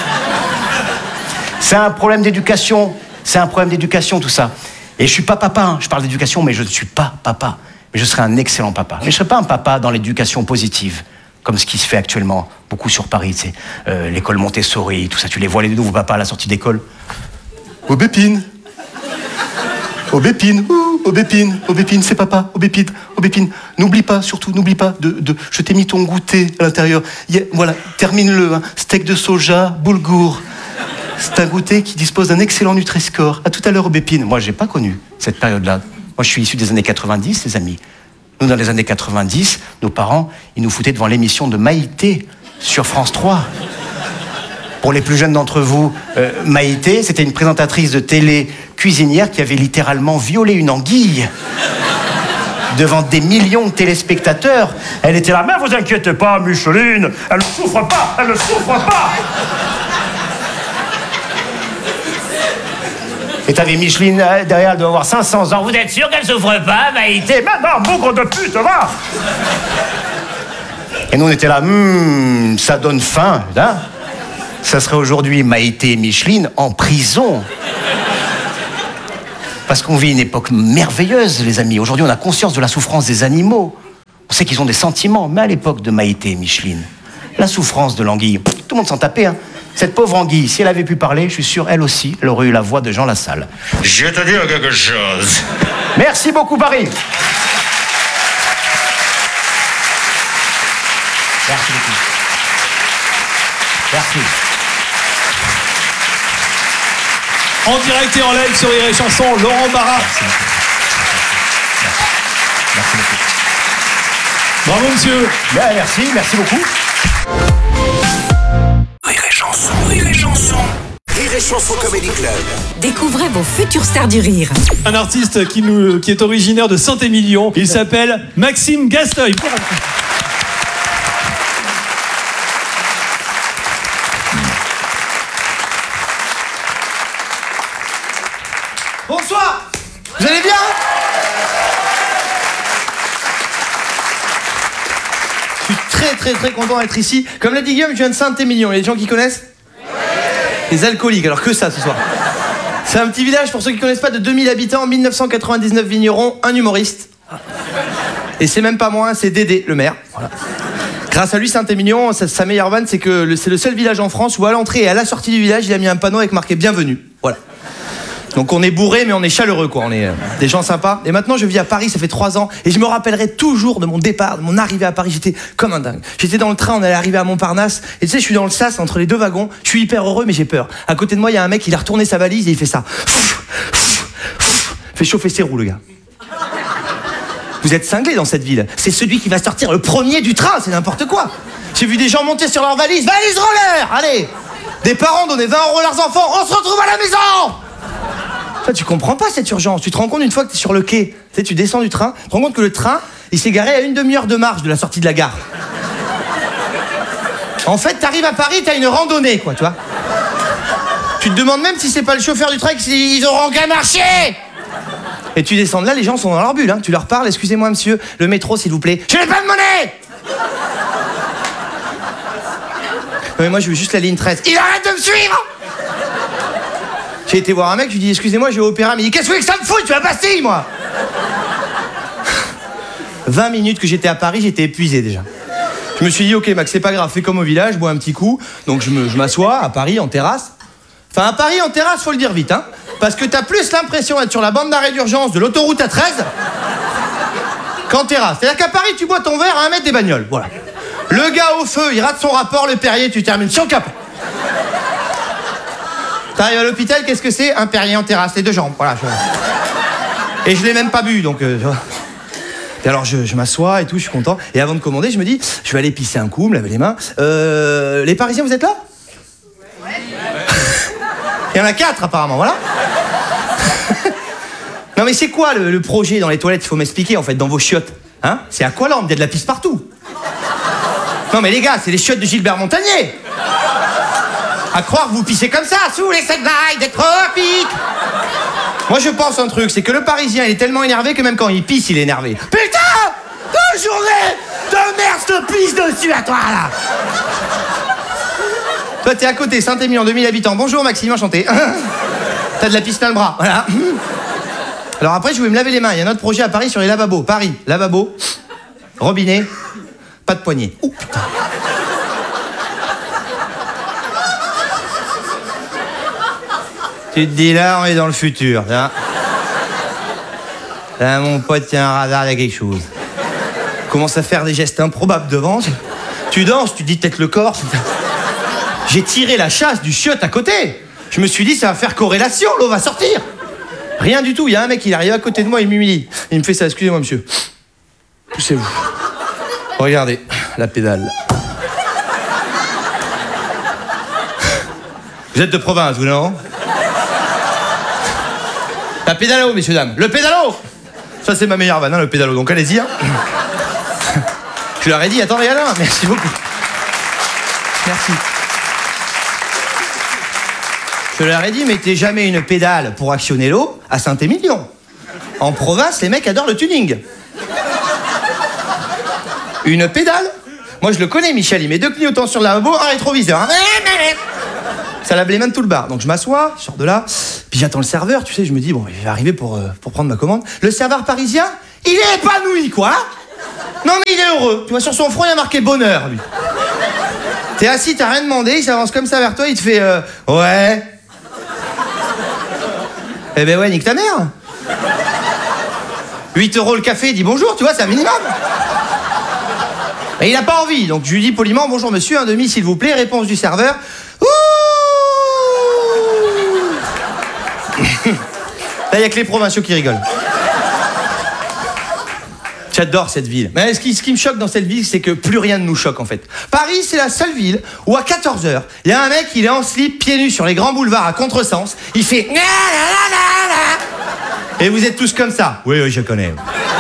C'est un problème d'éducation, c'est un problème d'éducation tout ça. Et je suis pas papa, hein. Je parle d'éducation, mais je ne suis pas papa. Mais je serai un excellent papa. Mais je ne serai pas un papa dans l'éducation positive, comme ce qui se fait actuellement, beaucoup sur Paris, tu sais, euh, l'école Montessori, tout ça. Tu les vois, les nouveaux papas à la sortie d'école. Aubépine. Aubépine, ouh, Aubépine, Aubépine, c'est papa, Aubépine, Aubépine. N'oublie pas, surtout, n'oublie pas de, de... Je t'ai mis ton goûter à l'intérieur. A, voilà, termine-le, hein. Steak de soja, boulgour. C'est un goûter qui dispose d'un excellent Nutri-Score. À tout à l'heure, Aubépine. Moi, j'ai pas connu cette période-là. Moi, je suis issu des années quatre-vingt-dix, les amis. Nous, dans les années quatre-vingt-dix, nos parents, ils nous foutaient devant l'émission de Maïté sur France trois. Pour les plus jeunes d'entre vous, euh, Maïté, c'était une présentatrice de télé cuisinière qui avait littéralement violé une anguille devant des millions de téléspectateurs. Elle était là, mais vous inquiétez pas, Micheline, elle ne souffre pas, elle ne souffre pas. Et t'avais Micheline derrière, elle doit avoir cinq cents ans. Vous êtes sûr qu'elle souffre pas, Maïté? Mais non, bougre de pute, va. Et nous, on était là, hum, ça donne faim, hein. Ça serait aujourd'hui Maïté et Micheline en prison. Parce qu'on vit une époque merveilleuse, les amis. Aujourd'hui, on a conscience de la souffrance des animaux. On sait qu'ils ont des sentiments, mais à l'époque de Maïté et Micheline, la souffrance de l'anguille, tout le monde s'en tapait, hein. Cette pauvre anguille, si elle avait pu parler, je suis sûr, elle aussi, elle aurait eu la voix de Jean Lassalle. Je vais te dire quelque chose. Merci beaucoup, Paris. Merci beaucoup. Merci. En direct et en live sur Rire et Chanson, Laurent Barra. Merci beaucoup. Merci beaucoup. Bravo, monsieur. Bien, merci, merci beaucoup. Rire et Chanson, Rire et Chanson. Rire et Chanson Comedy Club. Découvrez vos futures stars du rire. Un artiste qui, nous, qui est originaire de Saint-Émilion. Il s'appelle Maxime Gasteuil. Bonsoir. Vous allez bien? Je suis très très très content d'être ici. Comme l'a dit Guillaume, je viens de Saint-Émilion. Il y a des gens qui connaissent? Les alcooliques, alors que ça ce soir. C'est un petit village, pour ceux qui connaissent pas, de deux mille habitants, mille neuf cent quatre-vingt-dix-neuf vignerons, un humoriste. Et c'est même pas moi, c'est Dédé, le maire. Voilà. Grâce à lui, Saint-Émilion, sa, sa meilleure vanne, c'est que le, c'est le seul village en France où à l'entrée et à la sortie du village, il a mis un panneau avec marqué bienvenue. Voilà. Donc on est bourré, mais on est chaleureux, quoi. On est euh, des gens sympas. Et maintenant, je vis à Paris, ça fait trois ans, et je me rappellerai toujours de mon départ, de mon arrivée à Paris. J'étais comme un dingue. J'étais dans le train, on allait arriver à Montparnasse, et tu sais, je suis dans le sas entre les deux wagons. Je suis hyper heureux, mais j'ai peur. À côté de moi, il y a un mec, il a retourné sa valise et il fait ça. Fait chauffer ses roues, le gars. Vous êtes cinglés dans cette ville. C'est celui qui va sortir le premier du train, c'est n'importe quoi. J'ai vu des gens monter sur leur valise. Valise roller, allez. Des parents donner vingt euros à leurs enfants. On se retrouve à la maison. Toi, tu comprends pas cette urgence. Tu te rends compte une fois que t'es sur le quai, tu sais, tu descends du train, tu te rends compte que le train, il s'est garé à une demi-heure de marche de la sortie de la gare. En fait, t'arrives à Paris, t'as une randonnée, quoi, tu vois. Tu te demandes même si c'est pas le chauffeur du train qu'ils auront qu'à marcher. Et tu descends de là, les gens sont dans leur bulle, hein. Tu leur parles, excusez-moi monsieur, le métro s'il vous plaît. Je n'ai pas de monnaie. Non mais moi je veux juste la ligne treize. Il arrête de me suivre. J'ai été voir un mec, je lui dis excusez-moi, je vais au opéra, mais il dit qu'est-ce que ça me fout, tu vas Bastille moi. vingt minutes que j'étais à Paris, j'étais épuisé déjà. Je me suis dit ok Max, c'est pas grave, fais comme au village, bois un petit coup. Donc je, me, je m'assois à Paris en terrasse. Enfin à Paris en terrasse, faut le dire vite, hein. Parce que t'as plus l'impression d'être sur la bande d'arrêt d'urgence de l'autoroute A treize qu'en terrasse. C'est-à-dire qu'à Paris, tu bois ton verre à un mètre des bagnoles, voilà. Le gars au feu, il rate son rapport, le Perrier, tu termines sur le capot. T'arrives à l'hôpital, qu'est-ce que c'est? Un Perrier en terrasse, les deux jambes, voilà. Je... Et je l'ai même pas bu, donc... Euh, et alors je, je m'assois et tout, je suis content. Et avant de commander, je me dis, je vais aller pisser un coup, me laver les mains. Euh, les Parisiens, vous êtes là? Ouais. Il y en a quatre apparemment, voilà. Non mais c'est quoi le, le projet dans les toilettes? Il faut m'expliquer en fait, dans vos chiottes. Hein? C'est Aqualand, il y a de la pisse partout. Non mais les gars, c'est les chiottes de Gilbert Montagnier. À croire que vous pissez comme ça, sous les sept vagues des tropiques. Moi je pense un truc, c'est que le Parisien il est tellement énervé que même quand il pisse, il est énervé. Putain! Deux journées de merde, je te pisse dessus à toi là. Toi t'es à côté, Saint-Émilion, deux mille habitants. Bonjour Maxime, enchanté. T'as de la pisse plein le bras, voilà. Alors après je vais me laver les mains, il y a un autre projet à Paris sur les lavabos. Paris, lavabo, robinet, pas de poignée. Oh putain. Tu te dis là, on est dans le futur. Là, là mon pote, il y a un radar, il y a quelque chose. Commence à faire des gestes improbables devant. Tu danses, tu dis peut-être le corps. J'ai tiré la chasse du chiotte à côté. Je me suis dit, ça va faire corrélation, l'eau va sortir. Rien du tout, il y a un mec, il arrive à côté de moi, il m'humilie. Il me fait ça, excusez-moi monsieur. Poussez-vous. Regardez, la pédale. Vous êtes de province, vous, non? La pédalo, messieurs, dames. Le pédalo! Ça, c'est ma meilleure vanne, hein, le pédalo. Donc, allez-y. Hein. Je leur ai dit, attendez, Alain. Merci beaucoup. Merci. Je leur ai dit, mettez jamais une pédale pour actionner l'eau à Saint-Émilion. En province, les mecs adorent le tuning. Une pédale? Moi, je le connais, Michel. Il met deux clignotants sur le lavabo, un rétroviseur. Hein. Ça lave les mains de tout le bar. Donc je m'assois, je sors de là, puis j'attends le serveur, tu sais, je me dis, bon, il va arriver pour, euh, pour prendre ma commande. Le serveur parisien, il est épanoui, quoi. Non, mais il est heureux. Tu vois, sur son front, il y a marqué bonheur, lui. T'es assis, t'as rien demandé, il s'avance comme ça vers toi, il te fait, euh, ouais. Eh ben ouais, nique ta mère. huit euros le café, il dit bonjour, tu vois, c'est un minimum. Et il a pas envie, donc je lui dis poliment, bonjour monsieur, un demi s'il vous plaît, réponse du serveur. Là, il n'y a que les provinciaux qui rigolent. J'adore cette ville. Mais ce qui, ce qui me choque dans cette ville, c'est que plus rien ne nous choque, en fait. Paris, c'est la seule ville où, à quatorze heures, il y a un mec, il est en slip, pieds nus, sur les grands boulevards à contresens. Il fait... Et vous êtes tous comme ça. Oui, oui, je connais.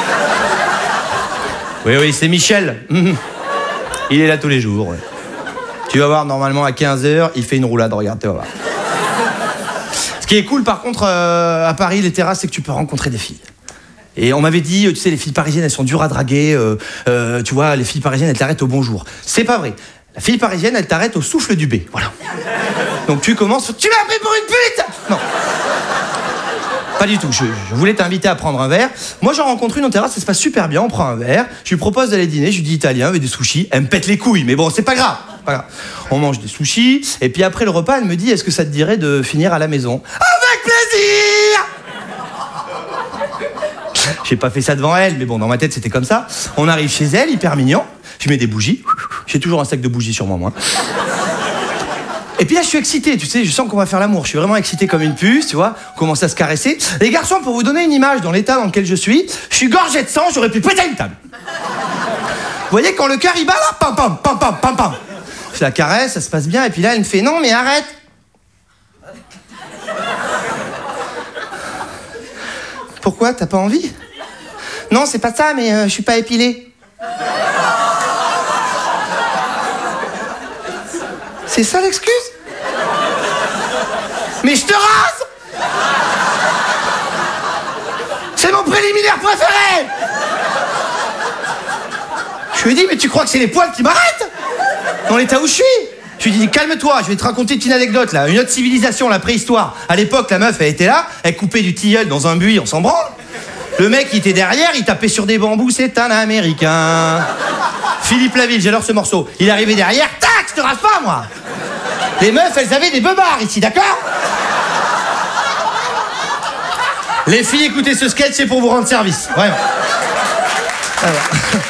Oui, oui, c'est Michel. Il est là tous les jours. Ouais. Tu vas voir, normalement, à quinze heures, il fait une roulade. Regarde, tu vas voir. Ce qui est cool, par contre, euh, à Paris, les terrasses, c'est que tu peux rencontrer des filles. Et on m'avait dit, tu sais, les filles parisiennes, elles sont dures à draguer. Euh, euh, tu vois, les filles parisiennes, elles t'arrêtent au bonjour. C'est pas vrai. La fille parisienne, elle t'arrête au souffle du B. Voilà. Donc tu commences, tu m'as pris pour une pute! Non. Pas du tout. Je, je voulais t'inviter à prendre un verre. Moi, j'en rencontre une en terrasse, ça se passe super bien. On prend un verre. Je lui propose d'aller dîner. Je lui dis italien avec des sushis. Elle me pète les couilles, mais bon, c'est pas grave. Pas grave. On mange des sushis. Et puis après le repas, elle me dit, est-ce que ça te dirait de finir à la maison? Avec plaisir! J'ai pas fait ça devant elle, mais bon, dans ma tête, c'était comme ça. On arrive chez elle, hyper mignon. Je mets des bougies. J'ai toujours un sac de bougies sur moi, moi. Et puis là, je suis excité, tu sais, je sens qu'on va faire l'amour. Je suis vraiment excité comme une puce, tu vois. On commence à se caresser. Les garçons, pour vous donner une image dans l'état dans lequel je suis, je suis gorgé de sang, j'aurais pu péter une table. Vous voyez, quand le cœur il bat là, pam pam, pam pam, pam pam. Je la caresse, ça se passe bien, et puis là, elle me fait non, mais arrête. Pourquoi? T'as pas envie? Non, c'est pas ça, mais euh, je suis pas épilé. C'est ça l'excuse? Mais je te rase! C'est mon préliminaire préféré! Je lui ai dit, mais tu crois que c'est les poils qui m'arrêtent? Dans l'état où je suis? Je lui ai dit, calme-toi, je vais te raconter une petite anecdote là, une autre civilisation, la préhistoire. À l'époque, la meuf, elle était là, elle coupait du tilleul dans un buis, on s'en branle. Le mec, il était derrière, il tapait sur des bambous, c'est un Américain. Philippe Laville, j'adore ce morceau. Il est arrivé derrière, tac, je te rase pas, moi. Les meufs, elles avaient des beubards ici, d'accord? Les filles, écoutez ce sketch, c'est pour vous rendre service, vraiment. Alors.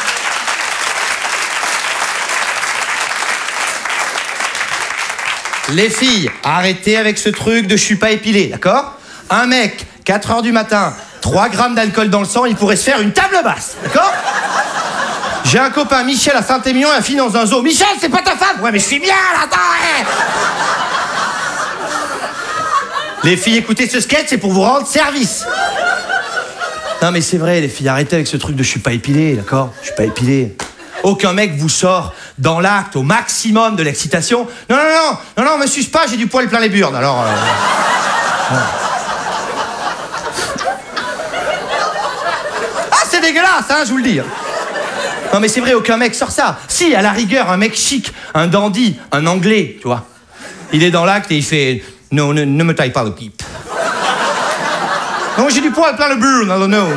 Les filles, arrêtez avec ce truc de je suis pas épilé, d'accord? Un mec, quatre heures du matin, trois grammes d'alcool dans le sang, il pourrait se faire une table basse, d'accord? J'ai un copain, Michel, à Saint-Émilion, et un fille dans un zoo. Michel, c'est pas ta femme? Ouais, mais je suis bien, là, attends, ouais. Les filles, écoutez ce sketch, c'est pour vous rendre service. Non, mais c'est vrai, les filles, arrêtez avec ce truc de je suis pas épilé, d'accord? Je suis pas épilé. Aucun mec vous sort dans l'acte au maximum de l'excitation. Non, non, non, non, non, me suce pas, j'ai du poil plein les burnes, alors... Euh... Ouais. Ah, c'est dégueulasse, hein, je vous le dis. Non, mais c'est vrai, aucun mec sort ça. Si, à la rigueur, un mec chic, un dandy, un anglais, tu vois. Il est dans l'acte et il fait... Non, ne, ne me taille pas le pipe. Non, j'ai du poil plein le burn, alors non.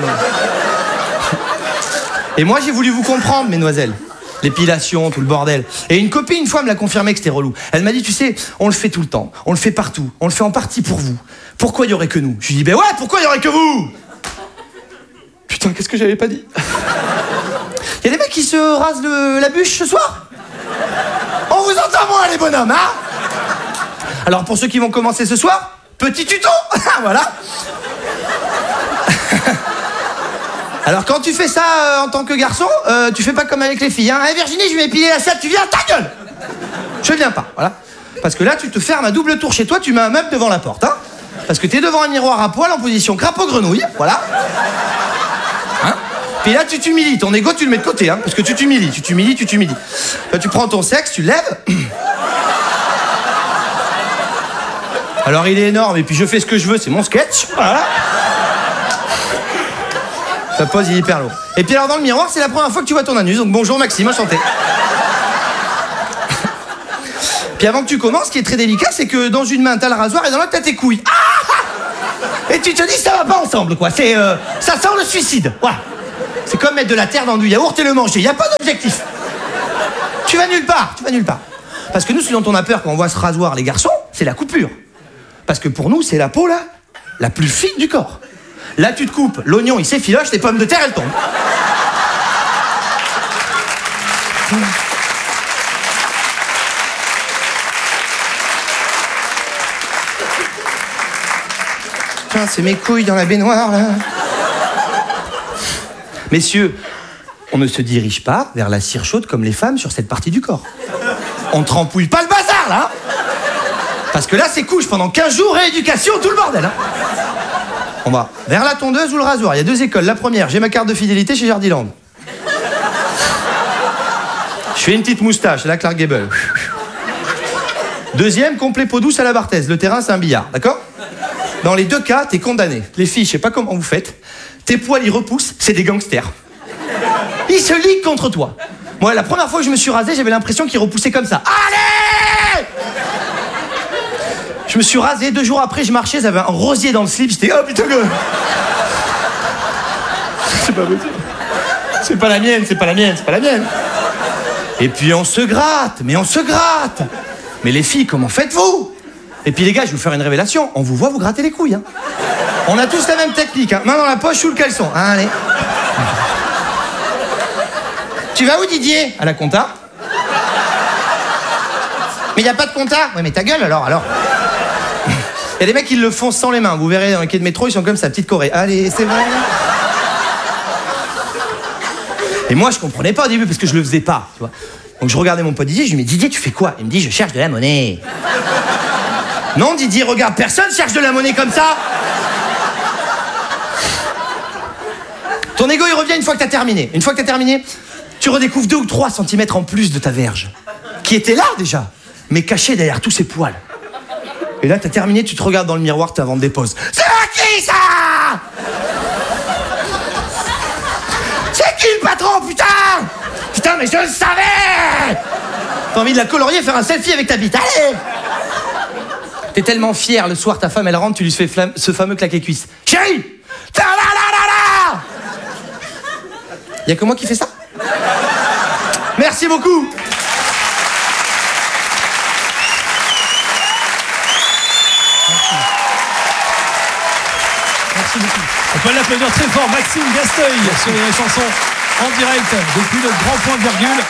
Et moi, j'ai voulu vous comprendre, mesdemoiselles. L'épilation, tout le bordel. Et une copine, une fois, me l'a confirmé que c'était relou. Elle m'a dit, tu sais, on le fait tout le temps, on le fait partout, on le fait en partie pour vous. Pourquoi il y aurait que nous? Je lui dis, ben ouais, pourquoi il y aurait que vous? Putain, qu'est-ce que j'avais pas dit? Il y a des mecs qui se rasent le, la bûche ce soir? On vous entend moins, les bonhommes, hein? Alors, pour ceux qui vont commencer ce soir, petit tuto. Voilà. Alors, quand tu fais ça euh, en tant que garçon, euh, tu fais pas comme avec les filles. Hein. Hey, Virginie, je vais épiler la chatte, tu viens? Ta gueule! Je viens pas, voilà. Parce que là, tu te fermes à double tour chez toi, tu mets un meuble devant la porte, hein. Parce que t'es devant un miroir à poil en position crapaud-grenouille, voilà. Hein? Puis là, tu t'humilies. Ton ego, tu le mets de côté, hein. Parce que tu t'humilies, tu t'humilies, tu t'humilies. Là, tu prends ton sexe, tu le lèves. Alors, il est énorme, et puis je fais ce que je veux, c'est mon sketch, voilà. Ça pose, il est hyper lourd. Et puis alors dans le miroir, c'est la première fois que tu vois ton anus. Donc bonjour Maxime, enchanté. Puis avant que tu commences, ce qui est très délicat, c'est que dans une main t'as le rasoir et dans l'autre t'as tes couilles. Ah, et tu te dis ça va pas ensemble quoi. C'est euh, ça sent le suicide. Voilà. C'est comme mettre de la terre dans du yaourt et le manger. Il y a pas d'objectif. Tu vas nulle part. Tu vas nulle part. Parce que nous, ce dont on a peur quand on voit ce rasoir, les garçons, c'est la coupure. Parce que pour nous, c'est la peau là, la plus fine du corps. Là, tu te coupes, l'oignon, il s'effiloche, les pommes de terre, elles tombent. Tiens, c'est mes couilles dans la baignoire, là. Messieurs, on ne se dirige pas vers la cire chaude comme les femmes sur cette partie du corps. On trempouille pas le bazar, là. Parce que là, c'est couche pendant quinze jours, rééducation, tout le bordel, hein. On va vers la tondeuse ou le rasoir. Il y a deux écoles. La première, j'ai ma carte de fidélité chez Jardiland. Je fais une petite moustache, la Clark Gable. Deuxième, complet peau douce à la Barthez. Le terrain, c'est un billard, d'accord? Dans les deux cas, t'es condamné. Les filles, je sais pas comment vous faites. Tes poils, ils repoussent, c'est des gangsters. Ils se liguent contre toi. Moi, la première fois que je me suis rasé, j'avais l'impression qu'ils repoussaient comme ça. Allez! Je me suis rasé, deux jours après, je marchais, j'avais un rosier dans le slip, j'étais oh putain que... C'est pas possible. C'est pas la mienne, c'est pas la mienne, c'est pas la mienne. Et puis on se gratte, mais on se gratte. Mais les filles, comment faites-vous? Et puis les gars, je vais vous faire une révélation, on vous voit vous gratter les couilles. Hein. On a tous la même technique, hein. Main dans la poche, sous le caleçon. Hein, allez. Tu vas où Didier? À la compta. Mais y a pas de compta? Ouais mais ta gueule alors, alors. Il y a des mecs qui le font sans les mains. Vous verrez dans les quais de métro, ils sont comme ça, petite Corée. Allez, c'est vrai. Et moi, je comprenais pas au début parce que je le faisais pas, tu vois. Donc je regardais mon pote Didier, je lui dis Didier, tu fais quoi? Il me dit je cherche de la monnaie. Non, Didier, regarde, personne cherche de la monnaie comme ça. Ton ego, il revient une fois que t'as terminé. Une fois que t'as terminé, tu redécouvres deux ou trois centimètres en plus de ta verge, qui était là déjà, mais cachée derrière tous ces poils. Et là, t'as terminé, tu te regardes dans le miroir, t'as avant de dépose. C'est qui ça? C'est qui le patron, putain? Putain, mais je le savais! T'as envie de la colorier et faire un selfie avec ta bite, allez! T'es tellement fier, le soir, ta femme, elle rentre, tu lui fais flam- ce fameux claquet cuisse. Chérie! Ta la la la la! Y'a que moi qui fais ça? Merci beaucoup! Merci beaucoup. On peut l'applaudir très fort, Maxime Gasteuil, sur les chansons en direct depuis le grand point virgule.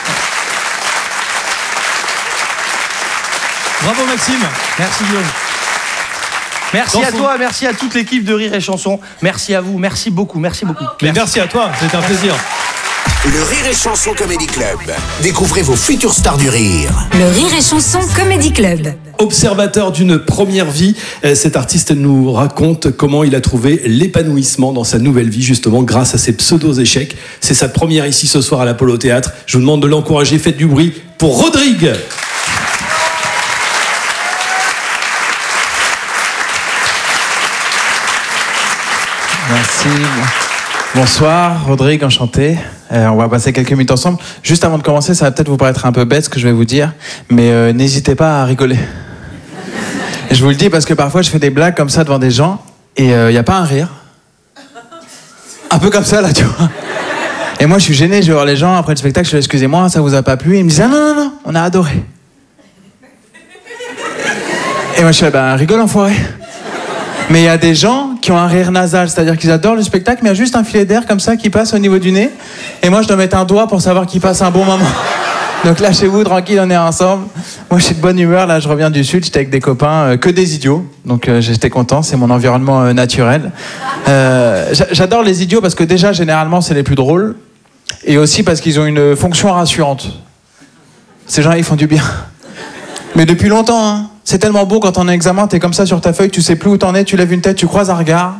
Bravo Maxime. Merci Guillaume. Merci Dans à son- toi, merci à toute l'équipe de Rire et Chanson. Merci à vous, merci beaucoup, merci beaucoup. Mais merci à toi, c'était un plaisir. Le Rire et Chanson Comedy Club. Découvrez vos futures stars du rire. Le Rire et Chanson Comedy Club. Observateur d'une première vie, euh, cet artiste nous raconte comment il a trouvé l'épanouissement dans sa nouvelle vie, justement grâce à ses pseudo-échecs. C'est sa première ici ce soir à l'Apollo Théâtre. Je vous demande de l'encourager, faites du bruit pour Rodrigue. Merci. Bonsoir, Rodrigue, enchanté. Euh, on va passer quelques minutes ensemble. Juste avant de commencer, ça va peut-être vous paraître un peu bête ce que je vais vous dire, mais euh, n'hésitez pas à rigoler. Et je vous le dis parce que parfois je fais des blagues comme ça devant des gens et il euh, n'y a pas un rire. Un peu comme ça là, tu vois. Et moi je suis gêné, je vais voir les gens après le spectacle, je dis excusez-moi, ça vous a pas plu? Ils me disent ah non, non, non, on a adoré. Et moi je suis là, ben rigole enfoiré. Mais il y a des gens qui ont un rire nasal, c'est-à-dire qu'ils adorent le spectacle, mais il y a juste un filet d'air comme ça qui passe au niveau du nez. Et moi, je dois mettre un doigt pour savoir qu'ils passent un bon moment. Donc là, chez vous, tranquille, on est ensemble. Moi, je suis de bonne humeur. Là, je reviens du Sud, j'étais avec des copains, euh, que des idiots. Donc euh, j'étais content, c'est mon environnement euh, naturel. Euh, j'adore les idiots parce que déjà, généralement, c'est les plus drôles. Et aussi parce qu'ils ont une fonction rassurante. Ces gens-là, ils font du bien. Mais depuis longtemps, hein. C'est tellement beau quand on est en examen, t'es comme ça sur ta feuille, tu sais plus où t'en es, tu lèves une tête, tu croises un regard.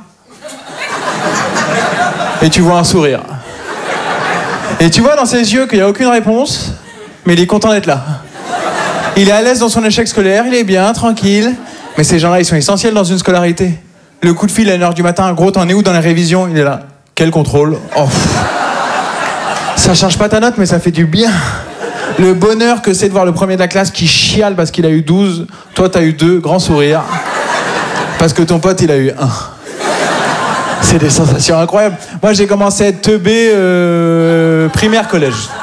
Et tu vois un sourire. Et tu vois dans ses yeux qu'il n'y a aucune réponse, mais il est content d'être là. Il est à l'aise dans son échec scolaire, il est bien, tranquille. Mais ces gens-là, ils sont essentiels dans une scolarité. Le coup de fil à une heure du matin, gros, t'en es où dans la révision? Il est là. Quel contrôle? Oh. Ça change pas ta note, mais ça fait du bien. Le bonheur que c'est de voir le premier de la classe qui chiale parce qu'il a eu douze, toi t'as eu deux, grand sourire. Parce que ton pote il a eu un. C'est des sensations incroyables. Moi j'ai commencé à être teubé euh, primaire collège.